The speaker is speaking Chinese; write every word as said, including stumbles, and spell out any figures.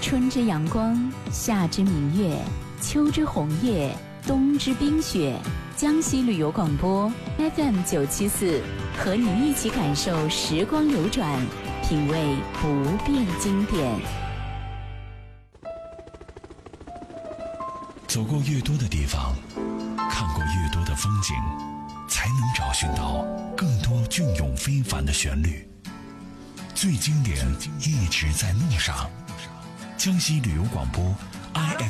春之阳光，夏之明月，秋之红叶，冬之冰雪。江西旅游广播 F M 九七四，和你一起感受时光流转，品味不变经典。 走过越多的地方，看过越多的风景，才能找寻到更多隽永非凡的旋律。最经典一直在路上。江西旅游广播 I F